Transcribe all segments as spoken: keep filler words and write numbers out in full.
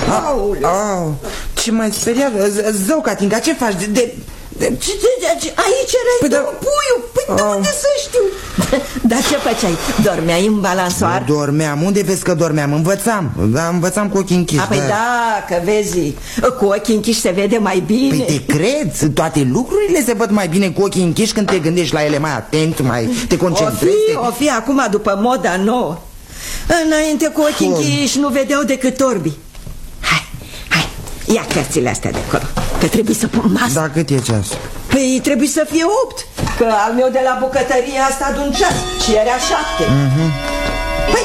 Aoleu. Au, ce m-ai speriat? Zău, Catinca, ce faci? De... de... Ce, de, de, aici erai păi, tu, da... puiul. Păi de unde să știu? Dar ce făceai? Dormeai în balansoar? Nu dormeam, unde vezi că dormeam? Învățam, da, învățam cu ochii închiși. A, păi da. da, că vezi, cu ochii închiși se vede mai bine. Păi te cred, toate lucrurile se văd mai bine cu ochii închiși când te gândești la ele mai atent, mai te concentrezi. O fi, o fi acum după moda nouă. Înainte cu ochii Cum? închiși nu vedeau decât orbii. Hai, hai, ia cărțile astea de acolo, că trebuie să pun masă. Da, cât e ceasul? Păi trebuie să fie opt, că al meu de la bucătărie a stat un ceas și era șapte. uh-huh. Păi,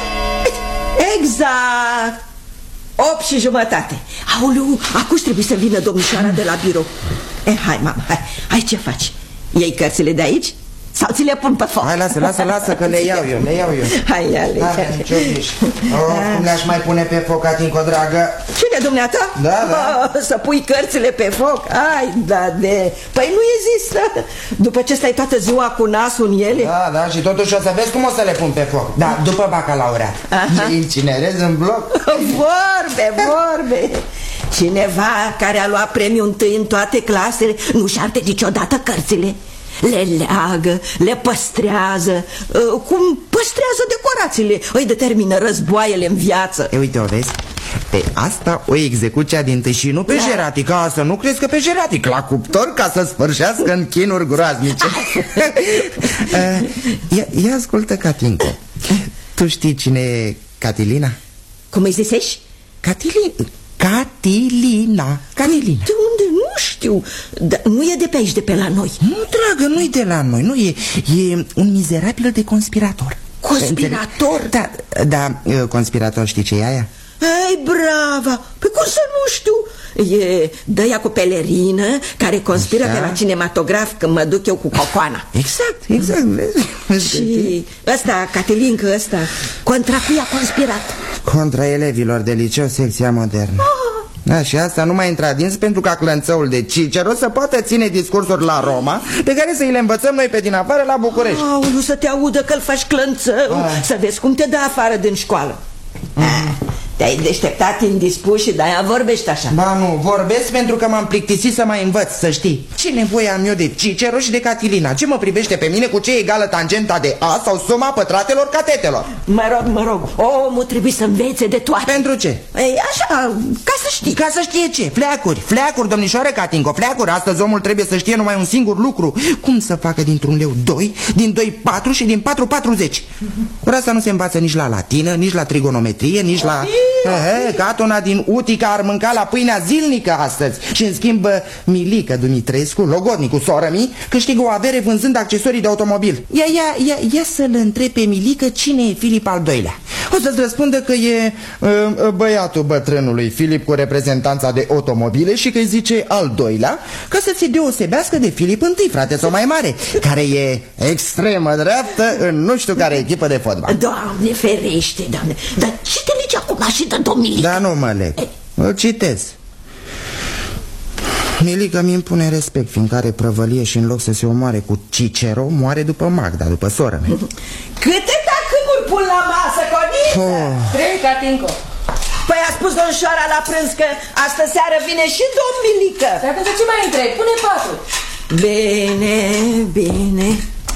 exact opt și jumătate. Aoleu, acum trebuie să vină domnișoara de la birou. Eh, hai, mama, hai, hai, ce faci? Iei cărțile de aici? Sau ți le pun pe foc? Hai, lasă, lasă, lasă, că le iau eu, le iau eu. Hai, ia-le, ia-le. Oh, cum le-aș mai pune pe foc, Catinco, dragă? Cine, dumneata? Da, da. Oh, să pui cărțile pe foc? Hai, da, de... Păi nu există. După ce stai toată ziua cu nasul în ele. Da, da, și totuși o să vezi cum o să le pun pe foc. Da, după bacalaureat. Le incinerez în bloc. Vorbe, vorbe. Cineva care a luat premiul întâi în toate clasele nu și-arde niciodată cărțile. Le leagă, le păstrează, cum păstrează decorațiile. Îi determină războaiele în viață. E, uite, o vezi? Pe asta o execut cea dintâi și nu pe da. Jeratic. Ca să nu crezi că pe Jeratic, la cuptor, ca să sfârșească în chinuri groaznice. ia, ia ascultă, Catinco. Tu știi cine e Catilina? Cum îi zisești? Catilina. Catilina. Catilina. De unde? Nu știu. Dar nu e de pe aici, de pe la noi. Nu, dragă, nu e de la noi. Nu e, e un mizerabil de conspirator. Conspirator? Da, da, conspirator, știi ce e aia? Ei, brava! Pe cum să nu știu? E dă-ia cu pelerină care conspiră Așa. pe la cinematograf când mă duc eu cu cocoana. Exact, exact. Și ăsta, Catilincă ăsta, contra cui a conspirat? Contra elevilor de liceu, secția modernă. ah. Da, și asta nu mai intra adins pentru ca clănțăul de Cicero să poată ține discursuri la Roma pe care să îi le învățăm noi pe din afară la București. Aulu, să te audă că-l faci clănțău, ah. să vezi cum te dă afară din școală. mm. Te-ai deșteptat indispus și de-aia vorbești așa. Ba nu, vorbesc pentru că m-am plictisit să mai învăț, să știi. Ce nevoie am eu de Cicero și de Catilina? Ce mă privește pe mine cu ce egală tangenta de A sau suma pătratelor catetelor? Mă rog, mă rog, omul trebuie să învețe de toate. Pentru ce? Ei, așa, ca să știi. Ca să știe ce? Fleacuri, fleacuri, domnișoare Catinco, fleacuri. Astăzi omul trebuie să știe numai un singur lucru. Cum să facă dintr-un leu doi, din doi patru și din patru patruzeci. mm-hmm. Ori asta nu se învață nici la latină, nici la trigonometrie, nici la... Ehe, Catona din Utica ar mânca la pâinea zilnică astăzi. Și în schimb Milică Dumitrescu, logodnicul soră-mi, câștigă o avere vânzând accesorii de automobil. Ia, ia, ia, ia să-l întrebi pe Milică cine e Filip al doilea. O să-ți răspundă că e uh, băiatul bătrânului Filip cu reprezentanța de automobile și că-i zice al doilea ca să se deosebească de Filip întâi, frate sau mai mare, care e extremă dreaptă în nu știu care echipă de fotbal. Doamne ferește, Doamne, dar ce te legi acum și de domnilică? Da, nu mă leg, îl citez. Milică mi impune respect, fiindcă are prăvălie și în loc să se omoare cu Cicero, moare după Magda, după soră mea. Câte tacâmuri pun la masă, Coniță? Oh. Trei, Catinco. Păi a spus domnișoara la prânz că astă seară vine și domn Milică. Dar atunci ce mai întreb? Pune patru. Bine, bine.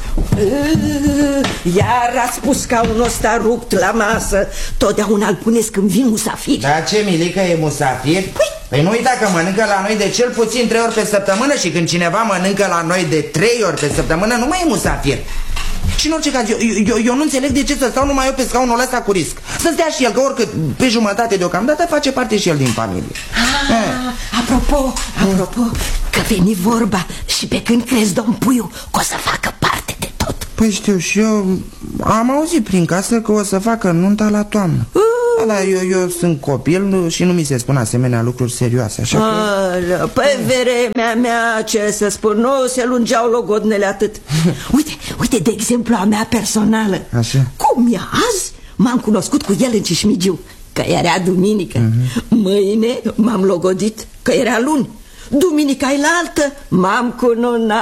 Iar a spus ca un ăsta rupt la masă. Totdeauna îl puneți când vin musafiri. Da, ce, Milică e musafir? Păi, păi nu uita că mănâncă la noi de cel puțin trei ori pe săptămână. Și când cineva mănâncă la noi de trei ori pe săptămână, nu mai e musafir. Și în orice caz, eu, eu, eu nu înțeleg de ce să stau numai eu pe scaunul ăsta cu risc. Să stea și el, că oricât pe jumătate deocamdată face parte și el din familie. ah, eh. Apropo, apropo, că veni vorba. Și pe când crezi, domn Puiu, că o să facă parte de tot? Păi știu, și eu am auzit prin casă că o să facă nunta la toamnă. uh. Da, eu, eu sunt copil și nu mi se spun asemenea lucruri serioase, așa că... Păi vremea mea, ce să spun, nu se lungeau logodnele atât. Uite, uite, de exemplu, a mea personală. Așa. Cum e azi? M-am cunoscut cu el în Cismigiu, că era duminică. uh-huh. Mâine m-am logodit, că era luni. Duminica-i la altă m-am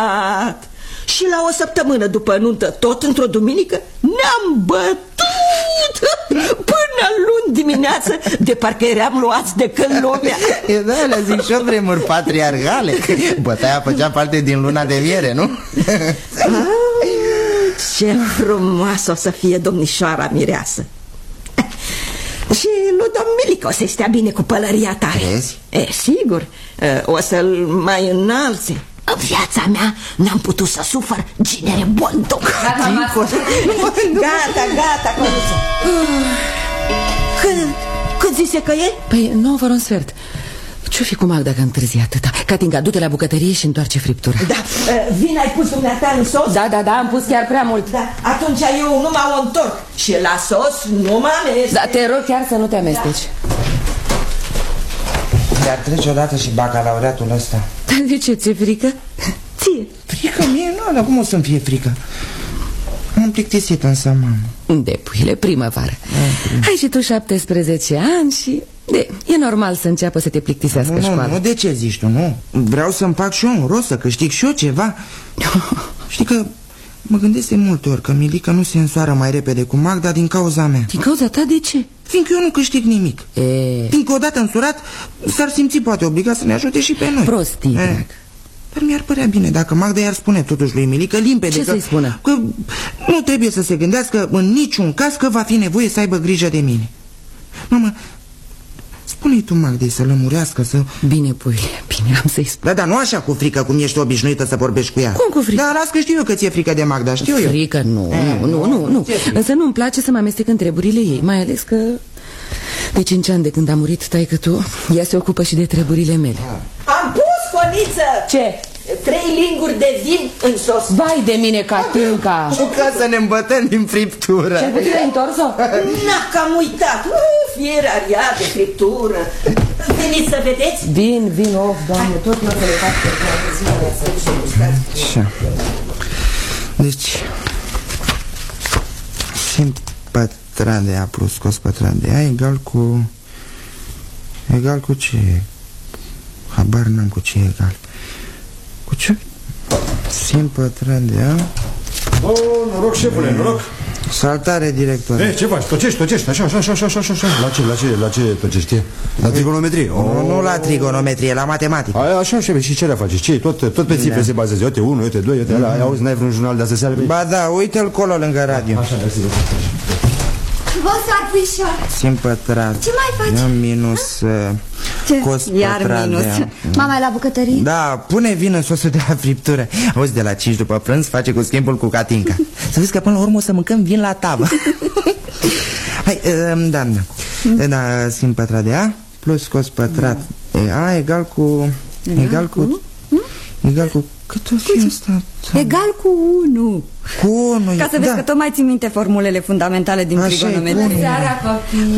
cununat. Și la o săptămână după nuntă, tot într-o duminică, ne-am bătut. Până luni dimineață, de parcă eram luați de când lumea. E, da, le zic și-o vremuri patriarhale. Bătaia făcea parte din luna de miere, nu? Ah, ce frumoasă o să fie domnișoara mireasă. Și lui Domnilică o să stea bine cu pălăria tare. Crezi? E, sigur, o să-l mai înalțe. În viața mea n-am putut să sufăr ginere Bondo. Gata, Gata, gata, Căruță. Cât, cât zise că e? Păi, nouă fără un sfert. Ce-o fi cu Magda că întârzie atâta? Catinga, du-te la bucătărie și întoarce friptura. Da, vin, ai pus dumneata în sos? Da, da, da, am pus chiar prea mult. Da, atunci eu nu mă întorc. Și la sos nu mă amestec. Da, te rog chiar să nu te amesteci. Dar trece odată și bacalaureatul ăsta. Dar de ce, ți-e frică? Ție? Frică mie? Nu, dar cum o să-mi fie frică? Am plictisit însă, mamă. Depuile, primăvară. Ai și tu șaptesprezece ani și... De, e normal să înceapă să te plictisească nu, școala. Nu, nu, de ce zici tu, nu? Vreau să-mi fac și eu un rost, să câștig și eu ceva. Știi că mă gândesc de multe ori că Milica nu se însoară mai repede cu Magda din cauza mea. Din cauza ta, de ce? Fiindcă eu nu câștig nimic. E... Fiindcă odată însurat s-ar simți poate obligat să ne ajute și pe noi. Prostii, e. drag. Dar mi-ar părea bine dacă Magda i-ar spune totuși lui Milica limpede. Ce că, să-i spună? Că nu trebuie să se gândească în niciun caz că va fi nevoie să aibă grijă de mine. Mamă, spune-i tu Magdei să lămurească, să... Bine, puile, bine, am să-i spun. Da, dar nu așa cu frică cum ești obișnuită să vorbești cu ea. Cum cu frică? Da, las că știu eu că ți-e frică de Magda, știu eu. Frică, nu, nu, nu, nu, nu. Însă nu-mi place să mă amestec în treburile ei. Mai ales că de cinci ani de când a murit taică-tu, ea se ocupă și de treburile mele. Am pus, Coniță! Ce? Trei linguri de vin în sos. Vai de mine, Catinca! Și ca să ne îmbătăm din friptură. Ce puțin ai întors-o? Na, că am uitat. Uf, era rea de friptură. Veniți să vedeți? Vin, vin, of, doamne, tot eu să le fac pe toată ziua să așa. Deci simt pătrat de A plus cos pătrat de A egal cu... Egal cu ce? Habar n-am cu ce egal. Cu ce? Simt pătrat de A. Oh, noroc, șefule, noroc. Saltare, director. Eh, ce faci? Tocești, tocești, așa, așa, așa, așa, așa, așa. La ce, la ce, la ce tocești? La trigonometrie? Oh. Nu, nu la trigonometrie, la matematică. A, așa, șefe, și ce le faci? Ce, tot, tot pe cifre se bazează. Uite unu, uite doi, uite ăla. Auzi, n-ai vreun jurnal de astă seară? Ba da, uite-l colo lângă radio. Așa, mersi. Bosar Puișor. Simt pătrat. Ce mai faci? Eu minus uh, cos Iar pătrat minus. de... Mama e la bucătărie? Da, pune vin în sosul de la friptură. Auzi, de la cinci după prânz face cu schimbul cu Catinca. Să vezi că până la urmă o să mâncăm vin la tavă. Hai, uh, da, da. Da, simt pătrat de A plus cos pătrat de A egal cu... Egal cu... Egal cu... Cât o fi asta? Egal cu unu. Cu unu. Ca să vezi că tot mai ții minte formulele fundamentale din trigonometrie. Seara, copii!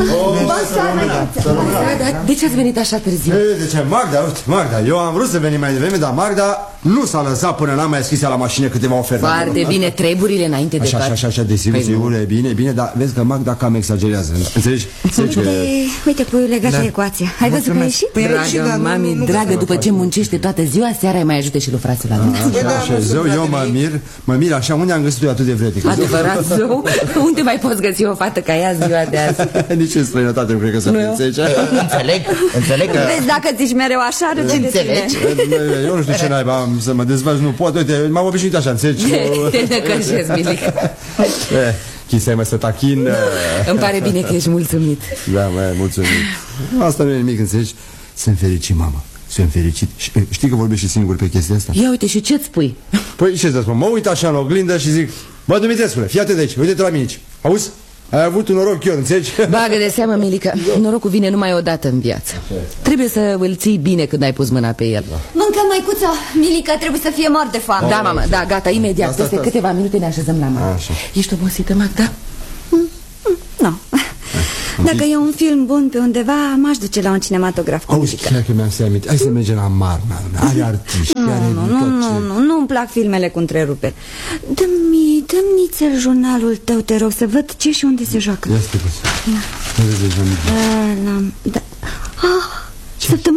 De ce ați venit așa târziu? E, de ce? Magda, uite, Magda, eu am vrut să venim mai devreme, dar Magda nu s-a lăsat până n-am mai scris la mașină câteva oferte. Foarte bine, treburile înainte de Așa, toate. așa, așa, desigur, sigur, e bine, bine, dar vezi că Magda cam exagerează, înțelegi? Înțelegi că... Uite, puiule, gata ecuația. Hai văzut că a ieșit? Dragă mami, dragă, după ce muncește toată ziua, seara mai ajute și lui frațul la mine. Așa, zău, eu mă mir, mă mir așa, unde am găsit-o atât de vretică? Adevărat zău? Unde mai poți găsi o fată ca ea ziua de azi? Nici în străinătate nu cred că să fie, înțelegi? Înțeleg, înțeleg că... Vezi, dacă zici mereu așa, râde de tine. Eu nu știu ce naiba am să mă dezvăț, nu pot, uite, m-am obișnuit așa, înțelegi? Te năcășezi, Milica. Chisai mă să tachin. Îmi pare bine că ești mulțumit. Da, mă, mulțumit. Asta nu e nimic, înțelegi? Sunt fericit, mamă. Sunt fericit. Știi că vorbești și singur pe chestia asta? Ia uite, și ce-ți spui? Păi ce să spun, mă uit așa în oglindă și zic: bă, Dumitrescule, fii atent de aici, uite-te la mine aici. Auzi? Ai avut un noroc chiar, înțelegi? Bagă de seamă, Milica, norocul vine numai o dată în viață. Trebuie să îl ții bine când ai pus mâna pe el. Mâncă, măicuță, Milica trebuie să fie mort de foame. Da, mamă, da, gata, imediat, Asta, peste asta. câteva minute ne așezăm la masă. Ești obosită, Magda? Nu. Dacă e un film bun pe undeva, m-aș duce la un cinematograf cu Auzi, muzică. chiar că mi-am să aminte. Hai să mergem la Marna. Are artiști, Nu, are nu, tot nu, ce... nu, nu, nu-mi plac filmele cu întreruperi. Dă-mi, dă-mi nițel jurnalul tău, te rog, să văd ce și unde se joacă. Ia stai puțin. Nu vezi deja nimic. Da, l-am... Da. Ah, săptămâna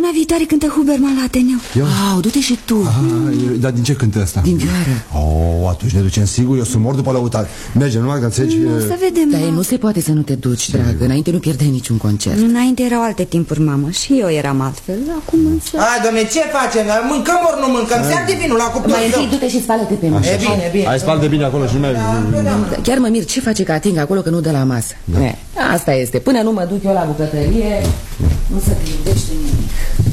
Săptămâna viitoare cântă Huberman la Ateneu. Au, du-te și tu. Ah, dar din ce cântă asta? Din vioară. Oh, atunci ne ducem sigur, eu sunt mort după lăutat. Merge, nu mai înțelegi? Nu, să vedem. Dar nu se poate să nu te duci, dragă. Înainte nu pierdeai niciun concert. Înainte erau alte timpuri, mamă, și eu eram altfel. Acum însă... Hai, domne, ce facem? Mâncăm ori nu mâncăm? Se arde vinul la cuptor. Mai întâi du-te și spală-te pe mână. E bine, bine. Hai, spală de bine acolo și mai... Chiar mă mir ce face Cating acolo că nu dă la masă. Da. Asta este. Până nu mă duc eu la bucătărie, nu se gândește nimic.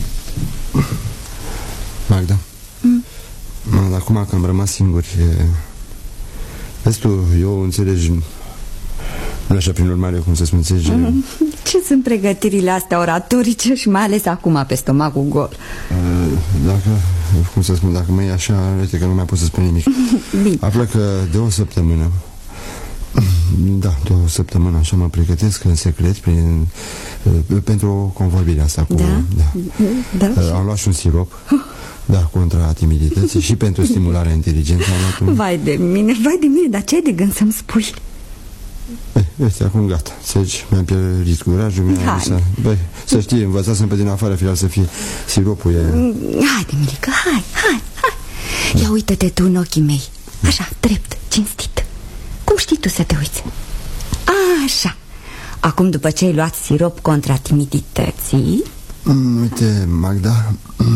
Magda, mm. Magda, acum că am rămas singuri, e... vezi tu, eu înțelegi, nu așa prin urmare, cum să spun, înțelegi... Mm. Ce sunt pregătirile astea oratorice și mai ales acum pe stomacul gol? Dacă, cum să spun, dacă mă e așa, uite că nu mai pot să spun nimic. Bine. Află că de o săptămână, da, de o săptămână așa mă pregătesc în secret prin, pentru convorbirea asta cu... Da? Da. Da. Am luat și un sirop. Da, contra timidității și pentru stimularea inteligenței am luat un... Vai de mine, vai de mine, dar ce ai de gând să-mi spui? Băi, este acum gata, înțelegi, mi-am pierdut curajul, mi-am să... Băi, să știi, învățasem pe din afară, firar să fie siropul e... Haide, Milica, hai, hai, hai. Ia uită-te tu în ochii mei, așa, drept, cinstit. Cum știi tu să te uiți? Așa. Acum, după ce ai luat sirop contra timidității... Mm, uite, Magda,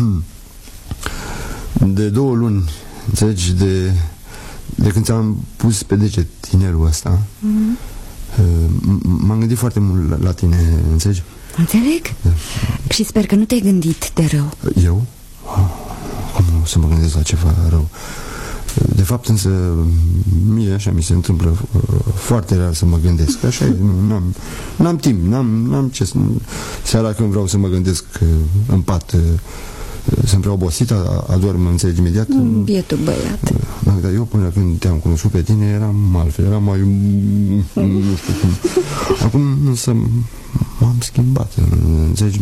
de două luni, înțelegi, de, de când ți-am pus pe deget tinerul ăsta, mm. m-am gândit foarte mult la, la tine, înțelegi? Înțeleg? Da. Și sper că nu te-ai gândit de rău. Eu? Cum nu să mă gândesc la ceva rău? De fapt, însă, mie așa mi se întâmplă foarte rar să mă gândesc. Așa e, n-am, n-am timp, n-am, n-am ce să... Seara când vreau să mă gândesc în pat, sunt prea obosit, adorm, înțelegi imediat. Bietul băiat. Dar eu până când te-am cunoscut pe tine eram altfel, eram mai... nu știu cum. Acum însă m-am schimbat, înțelegi?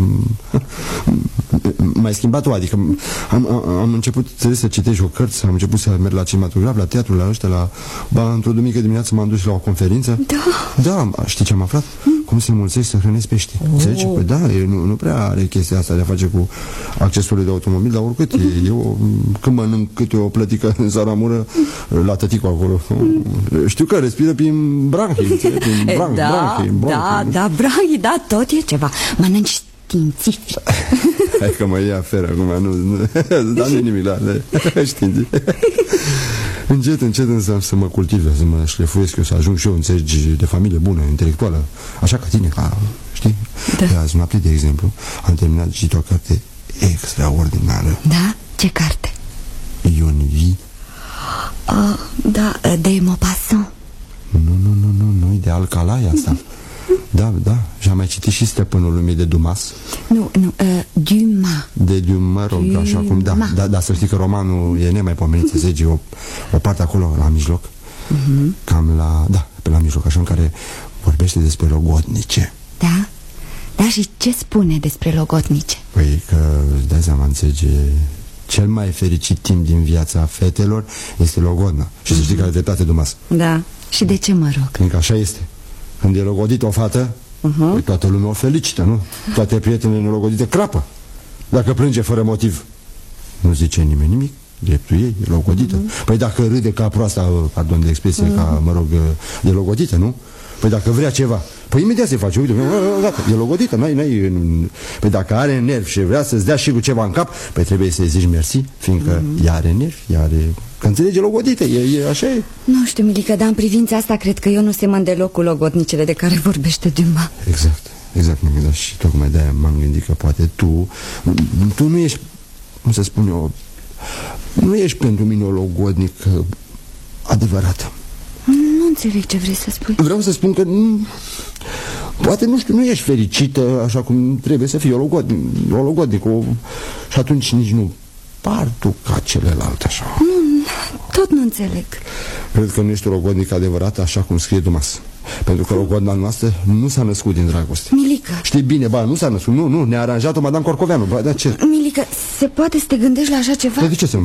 M-ai schimbat tu, adică am, am, am început să citești o cărți, am început să merg la cinematograf, la teatru, la ăștia, la... Ba, într-o duminică dimineață m-am dus la o conferință. Da. Da, știi ce am aflat? Hmm? Cum se mulțești să hrănești pești. Oh. Înțelegi? Păi da, e, nu, nu prea are chestia asta de a face cu accesul de automobil, dar oricât, mm-hmm. eu când mănânc câte o plătică în Saramură, la tăticul acolo. Mm. Știu că respiră prin branchii, prin branchi, da, branchii, branchi. Da, da, branchii, da, tot e ceva. Mănânci științific. Hai că mă ia afer acum, nu, nu dar nu nimic, da, științific. Încet, încet însă să mă cultive, să mă șlefuiesc eu, să ajung și eu, înțelegi, de familie bună, intelectuală, așa ca tine, ca, știi? Da. Pe azi noapte, de exemplu, am terminat de citit o carte extraordinară. Da? Ce carte? Ion Vii. Uh, da, de Maupassant. Nu, nu, nu, nu, nu, de Alcalai asta. Da, da, și am mai citit și Stăpânul lumii de Dumas. Nu, nu, uh, Dumas. De Dumas, mă rog, Dumas. Așa cum, da, da, da, să știi că romanul e nemaipomenit, să zice, o, o parte acolo, la mijloc, uh-huh. Cam la, da, pe la mijloc, așa, în care vorbește despre logodnice. Da? Da, și ce spune despre logodnice? Păi că, îți dai seama, înțelege, cel mai fericit timp din viața fetelor este logodna. Și uh-huh. să știi că are dreptate Dumas. Da, și de ce, mă rog? Fiindcă așa este. Când e logodită o fată, uh-huh. păi toată lumea o felicită, nu? Toate prietenele nelogodite crapă. Dacă plânge fără motiv, nu zice nimeni nimic. Dreptul ei, e logodită. Uh-huh. Păi dacă râde ca proasta, pardon de expresie, uh-huh. ca, mă rog, de logodită, nu? Păi dacă vrea ceva, păi imediat se face, uite, gata, e logodită, n-ai, n-ai... Păi dacă are nervi și vrea să-ți dea și cu ceva în cap, păi trebuie să-i zici mersi, fiindcă uh-huh. ea are nervi, ea are... Că înțelege logodită, e, e așa e. Nu știu, Milica, dar în privința asta cred că eu nu semăn deloc cu logodnicele de care vorbește Dumas. Exact, exact, m-am gândit și tocmai de-aia m-am gândit că poate tu, tu nu ești, cum să spun eu, nu ești pentru mine o logodnic adevărată. Nu înțeleg ce vrei să spui. Vreau să spun că nu, poate, nu știu, nu ești fericită așa cum trebuie să fii o logodnic, o logodnic o, și atunci nici nu par tu ca celălalt așa. Nu, tot nu înțeleg. Cred că nu ești o logodnică adevărată așa cum scrie Dumas. Pentru că logodna noastră nu s-a născut din dragoste. Milica. Știi bine, ba, nu s-a născut, nu, nu, ne-a aranjat-o Madame Corcoveanu. Ba, dar ce? Milica, se poate să te gândești la așa ceva? De ce să